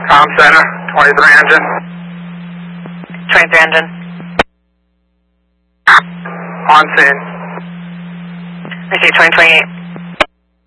Tom Center, 23 engine. 23 engine. On scene. I see 2028.